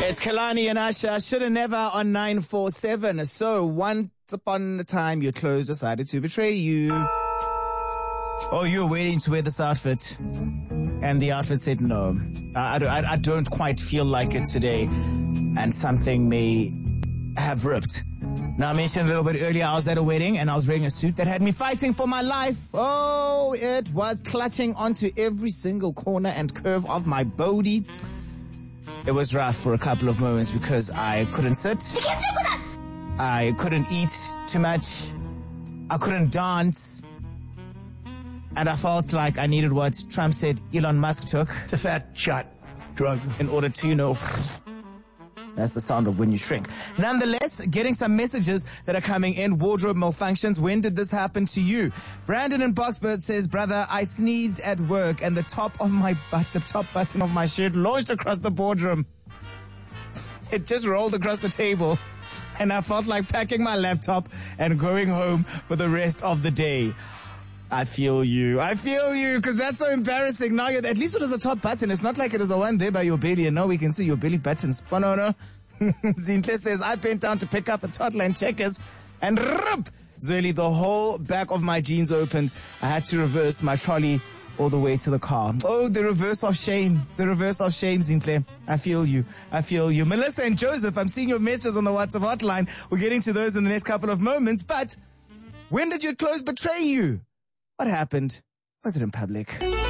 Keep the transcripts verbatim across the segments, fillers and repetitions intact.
It's Kalani and Asha. Shoulda never on nine four seven. So once upon a time, your clothes decided to betray you. Oh, you were waiting to wear this outfit, and the outfit said no. I, I, I don't quite feel like it today, and something may have ripped. Now, I mentioned a little bit earlier, I was at a wedding, and I was wearing a suit that had me fighting for my life. Oh, it was clutching onto every single corner and curve of my body. It was rough for a couple of moments because I couldn't sit. You can't sit with us! I couldn't eat too much. I couldn't dance. And I felt like I needed what Trump said Elon Musk took. The fat shot drug. In order to, you know, that's the sound of when you shrink. Nonetheless, getting some messages that are coming in. Wardrobe malfunctions. When did this happen to you? Brandon in Boxburg says, brother, I sneezed at work and the top of my butt, the top button of my shirt launched across the boardroom. It just rolled across the table. And I felt like packing my laptop and going home for the rest of the day. I feel you. I feel you, because that's so embarrassing. Now, you're, at least it is a top button. It's not like it is a one there by your belly, and now we can see your belly buttons. Bonono. Zintle says, I bent down to pick up a toddler in Checkers, and rip! Zoli, the whole back of my jeans opened. I had to reverse my trolley all the way to the car. Oh, the reverse of shame. The reverse of shame, Zintle. I feel you. I feel you. Melissa and Joseph, I'm seeing your messages on the WhatsApp hotline. We're getting to those in the next couple of moments, but when did your clothes betray you? What happened? Was it in public?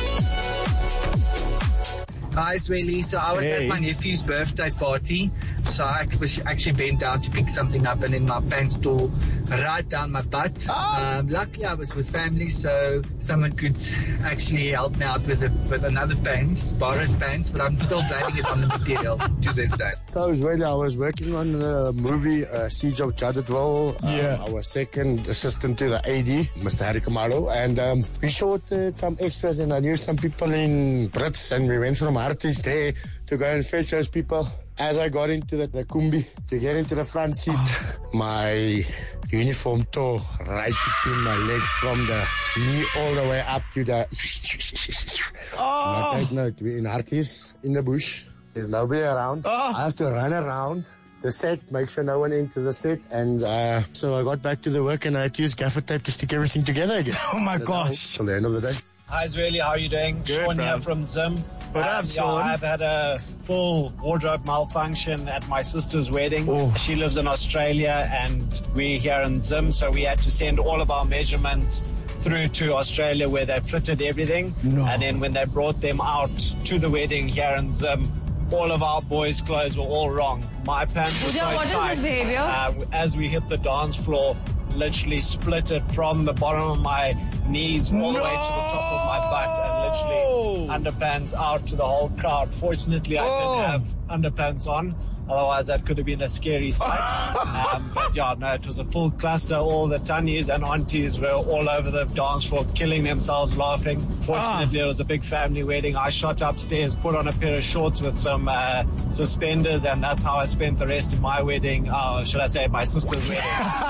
Hi, it's Waylee. So I was Hey. at my nephew's birthday party. So I was actually bent down to pick something up, and then my pants tore right down my butt. Oh. Um, luckily, I was with family, so someone could actually help me out with a, with another pants, borrowed pants, but I'm still blaming it on the material to this day. So I was really, I was working on the movie uh, Siege of Jadadwal. Um, Yeah. I was second assistant to the A D, Mister Harry Kamaro, and um, we shot uh, some extras, and I knew some people in Brits, and we went from artists there to go and fetch those people. As I got into the, the Kumbi to get into the front seat, my uniform tore right between my legs from the knee all the way up to the... Oh. Now take note, we're in artists in the bush. There's nobody around. Oh. I have to run around the set, make sure no one enters the set. And uh, so I got back to the work and I had to use gaffer tape to stick everything together again. Oh my gosh. Till the end of the day. Hi, Zweli. How are you doing? Good, Sean bro. here from Zim. What up, yeah, Sean? I've had a full wardrobe malfunction at my sister's wedding. Oh. She lives in Australia and we're here in Zim, so we had to send all of our measurements through to Australia where they fitted everything. No. And then when they brought them out to the wedding here in Zim, all of our boys' clothes were all wrong. My pants were so What is tight. this behavior? Uh, as we hit the dance floor, literally split it from the bottom of my knees all the way to the top of my butt, and literally underpants out to the whole crowd. Fortunately, I Oh. didn't have underpants on. Otherwise, that could have been a scary sight. um, but yeah, no, it was a full cluster. All the tunnies and aunties were all over the dance floor, killing themselves laughing. Fortunately, it was a big family wedding. I shot upstairs, put on a pair of shorts with some uh, suspenders, and that's how I spent the rest of my wedding. Uh, should I say my sister's wedding?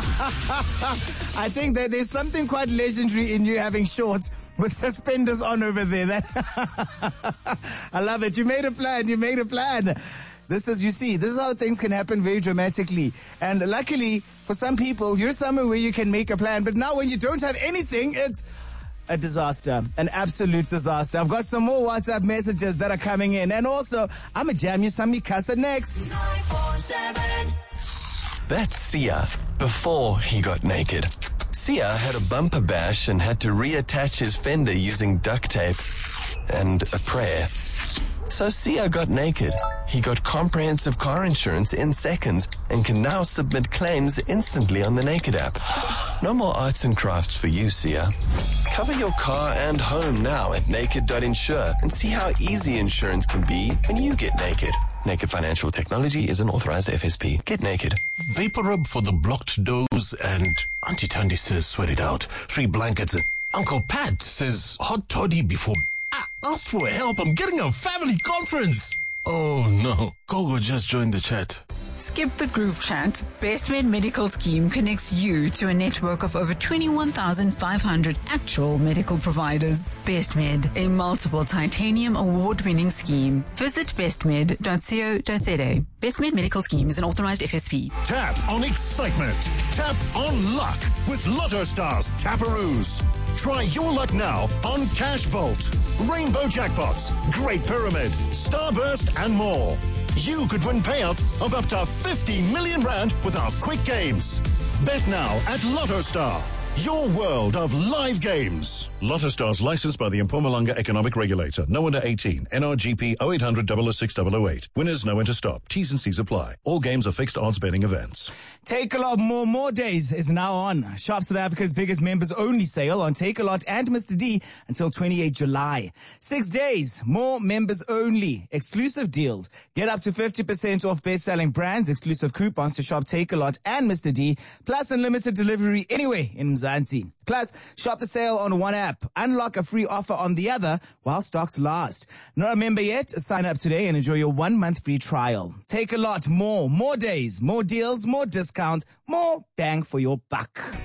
I think that there's something quite legendary in you having shorts with suspenders on over there. That I love it. You made a plan. You made a plan. This is, you see, this is how things can happen very dramatically. And luckily, for some people, you're somewhere where you can make a plan. But now when you don't have anything, it's a disaster. An absolute disaster. I've got some more WhatsApp messages that are coming in. And also, I'm a jam you some Mikasa next. nine four seven. That's Sia before he got naked. Sia had a bumper bash and had to reattach his fender using duct tape and a prayer. So Sia got naked. He got comprehensive car insurance in seconds and can now submit claims instantly on the Naked app. No more arts and crafts for you, Sia. Cover your car and home now at naked dot insure and see how easy insurance can be when you get naked. Naked Financial Technology is an authorized F S P. Get naked. Vapor rub for the blocked doors, and Auntie Tandy says sweat it out. Three blankets, and Uncle Pat says hot toddy before... Ah, ask for help. I'm getting a family conference. Oh no. Gogo just joined the chat. Skip the group chat. BestMed Medical Scheme connects you to a network of over twenty-one thousand five hundred actual medical providers. BestMed, a multiple titanium award-winning scheme. Visit bestmed dot co dot za. BestMed Medical Scheme is an authorized F S P. Tap on excitement. Tap on luck with Lotto Stars Taparoos. Try your luck now on Cash Vault, Rainbow Jackpots, Great Pyramid, Starburst, and more. You could win payouts of up to fifty million rand with our quick games. Bet now at Lotto Star, your world of live games. Lotto Stars licensed by the Mpumalanga Economic Regulator. No under eighteen. N R G P oh eight hundred, double oh six, double oh eight. Winners know when to stop. T's and C's apply. All games are fixed odds betting events. Take a Lot More More Days is now on. Shop South Africa's biggest members only sale on Take a Lot and Mister D until twenty-eighth of July. Six days, more members only. Exclusive deals. Get up to fifty percent off best-selling brands, exclusive coupons to shop Take a Lot and Mister D, plus unlimited delivery anyway in Mzansi. Plus, shop the sale on one app. Unlock a free offer on the other while stocks last. Not a member yet? Sign up today and enjoy your one-month free trial. Take a Lot more. More days, more deals, more discounts, more bang for your buck.